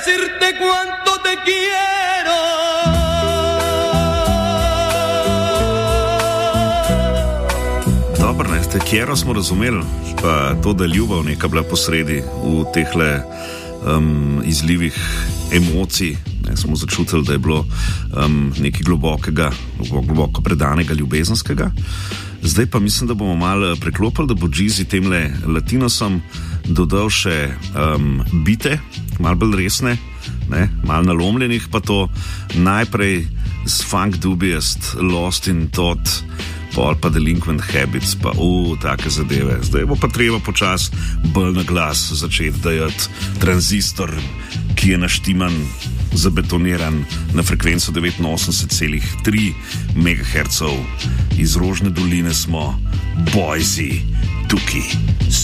decirte cuánto te quiero. Dobro, ne, te kjero smo razumeli, pa to, da ljubav neka bila posredi v tehle izlivih emocij, ne, smo začutili, da je bilo nekaj globoko predanega ljubezenskega. Zdaj pa mislim, da bomo malo preklopili, da bo Jeezy temle latinosom dodal še bite, malo bolj resne, ne, malo nalomljenih, pa to najprej s Funk Dubious, Lost in Thought, pol pa Delinquent Habits, pa take zadeve. Zdaj bo pa treba počas bolj na glas začeti dajati tranzistor, ki je naštiman, zabetoniran na frekvenco 89,3 MHz. Iz Rožne doline smo, Boise, tukaj.